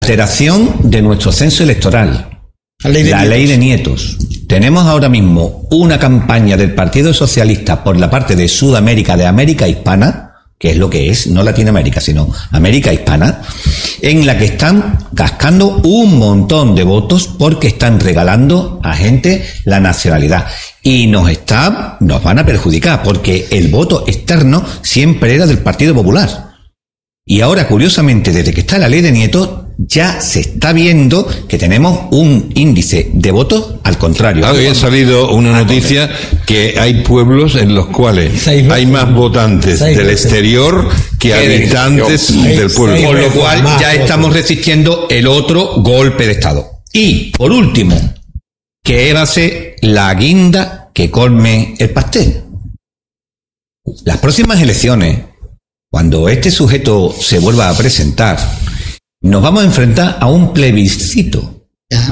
alteración de nuestro censo electoral. La ley de nietos. Tenemos ahora mismo una campaña del Partido Socialista por la parte de Sudamérica, de América Hispana, que es lo que es, no Latinoamérica, sino América Hispana, en la que están cascando un montón de votos porque están regalando a gente la nacionalidad. Y nos van a perjudicar, porque el voto externo siempre era del Partido Popular. Y ahora, curiosamente, desde que está la ley de nietos, ya se está viendo que tenemos un índice de votos al contrario. Hoy ha salido una noticia que hay pueblos en los cuales hay más votantes del exterior que habitantes del pueblo. Con lo cual ya estamos resistiendo el otro golpe de Estado. Y, por último, que va a ser la guinda que colme el pastel. Las próximas elecciones, cuando este sujeto se vuelva a presentar, nos vamos a enfrentar a un plebiscito.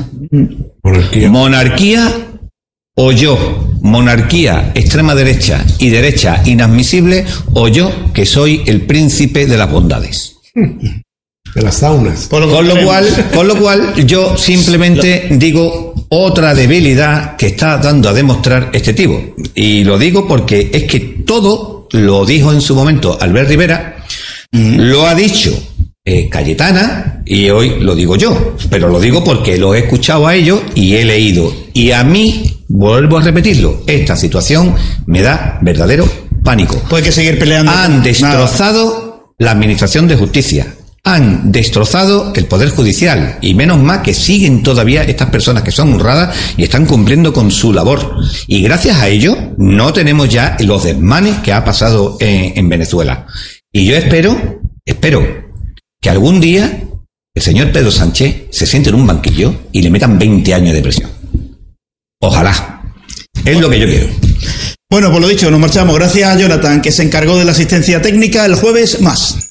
Monarquía o yo. Monarquía, extrema derecha y derecha inadmisible, o yo, que soy el príncipe de las bondades. De las saunas. Con lo cual, yo simplemente digo otra debilidad que está dando a demostrar este tipo. Y lo digo porque es que todo lo dijo en su momento Albert Rivera, lo ha dicho Cayetana, y hoy lo digo yo, pero lo digo porque lo he escuchado a ellos y he leído. Y a mí, vuelvo a repetirlo, esta situación me da verdadero pánico. Pues hay que seguir peleando. Han destrozado la administración de justicia, han destrozado el Poder Judicial, y menos mal que siguen todavía estas personas que son honradas y están cumpliendo con su labor. Y gracias a ello no tenemos ya los desmanes que ha pasado en Venezuela. Y yo espero que algún día el señor Pedro Sánchez se siente en un banquillo y le metan 20 años de prisión. Ojalá. Es lo que yo quiero. Bueno, por lo dicho, nos marchamos. Gracias a Jonathan, que se encargó de la asistencia técnica. El jueves más.